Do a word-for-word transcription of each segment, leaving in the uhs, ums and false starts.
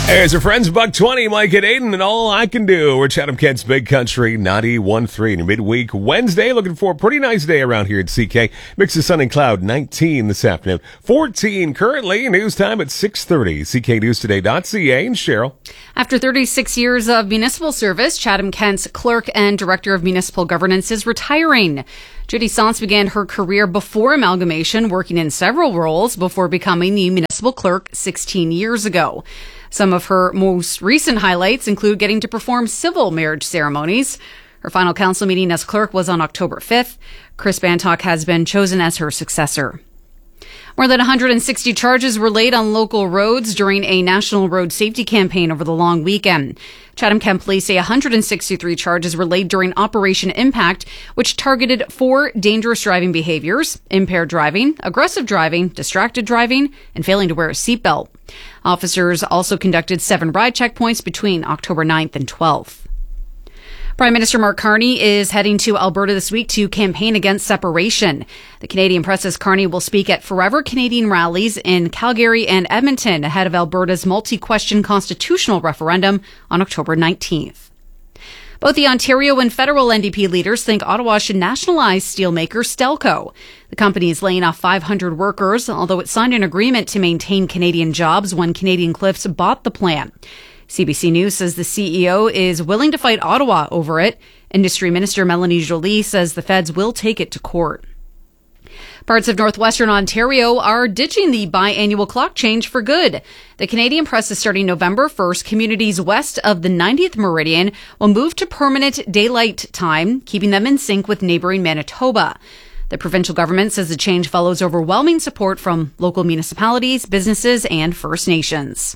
There's your friends, Buck twenty, Mike and Aiden, and All I Can Do. We're Chatham Kent's Big Country ninety-one point three. And midweek Wednesday, looking for a pretty nice day around here at C K. Mix of sun and cloud, nineteen this afternoon. fourteen currently, news time at six thirty. C K News Today dot C A and Cheryl. After thirty-six years of municipal service, Chatham Kent's clerk and director of municipal governance is retiring. Judy Santz began her career before amalgamation, working in several roles before becoming the municipal clerk sixteen years ago. Some of her most recent highlights include getting to perform civil marriage ceremonies. Her final council meeting as clerk was on October fifth. Chris Bantock has been chosen as her successor. More than one hundred sixty charges were laid on local roads during a national road safety campaign over the long weekend. Chatham Kent Police say one hundred sixty-three charges were laid during Operation Impact, which targeted four dangerous driving behaviors: impaired driving, aggressive driving, distracted driving, and failing to wear a seatbelt. Officers also conducted seven ride checkpoints between October ninth and twelfth. Prime Minister Mark Carney is heading to Alberta this week to campaign against separation. The Canadian Press says Carney will speak at Forever Canadian rallies in Calgary and Edmonton ahead of Alberta's multi-question constitutional referendum on October nineteenth. Both the Ontario and federal N D P leaders think Ottawa should nationalize steelmaker Stelco. The company is laying off five hundred workers, although it signed an agreement to maintain Canadian jobs when Canadian Cliffs bought the plant. C B C News says the C E O is willing to fight Ottawa over it. Industry Minister Melanie Joly says the feds will take it to court. Parts of northwestern Ontario are ditching the biannual clock change for good. The Canadian Press is starting November first. Communities west of the ninetieth meridian will move to permanent daylight time, keeping them in sync with neighboring Manitoba. The provincial government says the change follows overwhelming support from local municipalities, businesses, and First Nations.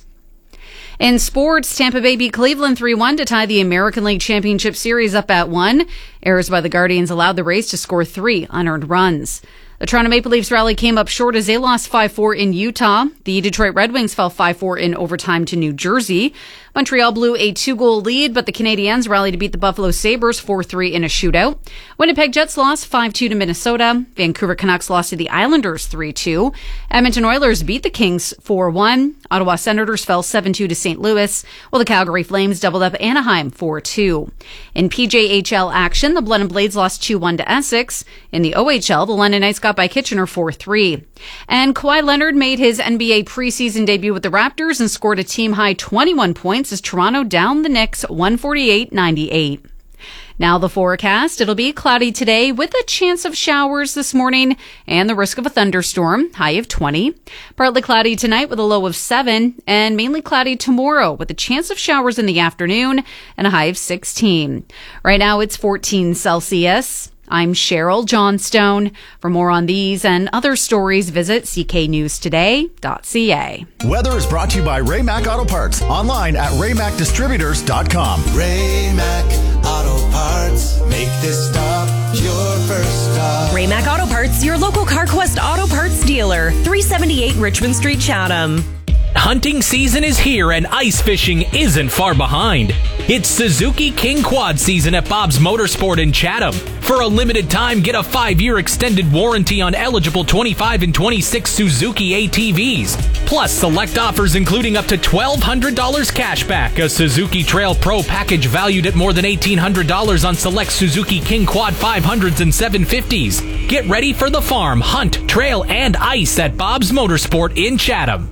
In sports, Tampa Bay beat Cleveland three one to tie the American League Championship Series up at one. Errors by the Guardians allowed the Rays to score three unearned runs. The Toronto Maple Leafs rally came up short as they lost five four in Utah. The Detroit Red Wings fell five four in overtime to New Jersey. Montreal blew a two-goal lead, but the Canadiens rallied to beat the Buffalo Sabres four three in a shootout. Winnipeg Jets lost five two to Minnesota. Vancouver Canucks lost to the Islanders three two. Edmonton Oilers beat the Kings four one. Ottawa Senators fell seven two to Saint Louis, while the Calgary Flames doubled up Anaheim four two. In P J H L action, the Blenheim Blades lost two one to Essex. In the O H L, the London Knights got by Kitchener four three. And Kawhi Leonard made his N B A preseason debut with the Raptors and scored a team-high twenty-one points as Toronto downed the Knicks one forty-eight ninety-eight. Now the forecast. It'll be cloudy today with a chance of showers this morning and the risk of a thunderstorm, high of twenty. Partly cloudy tonight with a low of seven, and mainly cloudy tomorrow with a chance of showers in the afternoon and a high of sixteen. Right now it's fourteen Celsius. I'm Cheryl Johnstone. For more on these and other stories, visit C K News Today dot C A. Weather is brought to you by Ray-Mac Auto Parts. Online at Ray Mac Distributors dot com. Ray-Mac Auto Parts. Make this stop your first stop. Ray-Mac Auto Parts, your local CarQuest Auto Parts dealer. three seventy-eight Richmond Street, Chatham. Hunting season is here and ice fishing isn't far behind. It's Suzuki King Quad season at Bob's Motorsport in Chatham. For a limited time, get a five-year extended warranty on eligible twenty-five and twenty-six Suzuki A T Vs. Plus, select offers including up to twelve hundred dollars cash back, a Suzuki Trail Pro package valued at more than eighteen hundred dollars on select Suzuki King Quad five hundreds and seven fifties. Get ready for the farm, hunt, trail, and ice at Bob's Motorsport in Chatham.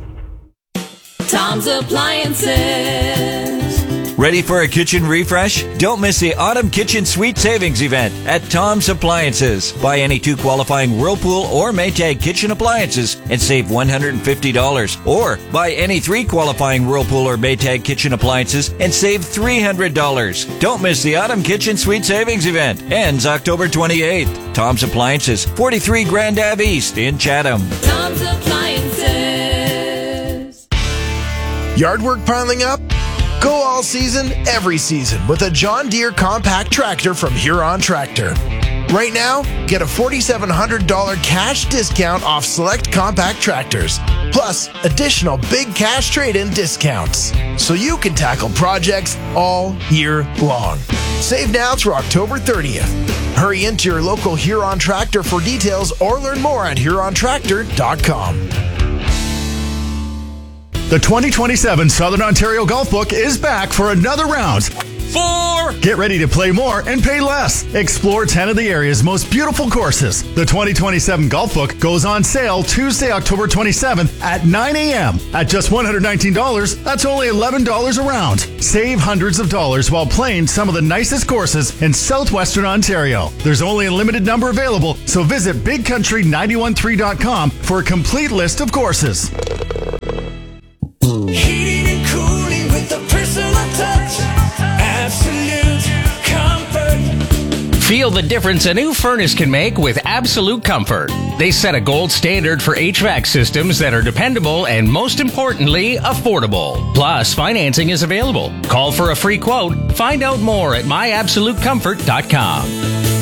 Tom's Appliances. Ready for a kitchen refresh? Don't miss the Autumn Kitchen Sweet Savings event at Tom's Appliances. Buy any two qualifying Whirlpool or Maytag kitchen appliances and save one hundred fifty dollars. Or buy any three qualifying Whirlpool or Maytag kitchen appliances and save three hundred dollars. Don't miss the Autumn Kitchen Sweet Savings event. Ends October twenty-eighth. Tom's Appliances, forty-three Grand Ave East in Chatham. Tom's Appliances. Yard work piling up? Go all season, every season with a John Deere compact tractor from Huron Tractor. Right now, get a four thousand seven hundred dollars cash discount off select compact tractors, plus additional big cash trade-in discounts, so you can tackle projects all year long. Save now through October thirtieth. Hurry into your local Huron Tractor for details or learn more at Huron Tractor dot com. The twenty twenty-seven Southern Ontario Golf Book is back for another round. Four. Get ready to play more and pay less. Explore ten of the area's most beautiful courses. The twenty twenty-seven Golf Book goes on sale Tuesday, October twenty-seventh at nine a.m. At just one hundred nineteen dollars, that's only eleven dollars a round. Save hundreds of dollars while playing some of the nicest courses in southwestern Ontario. There's only a limited number available, so visit big country nine one three dot com for a complete list of courses. Heating and cooling with a personal touch. Absolute comfort. Feel the difference a new furnace can make with Absolute Comfort. They set a gold standard for H V A C systems that are dependable and, most importantly, affordable. Plus, financing is available. Call for a free quote. Find out more at my absolute comfort dot com.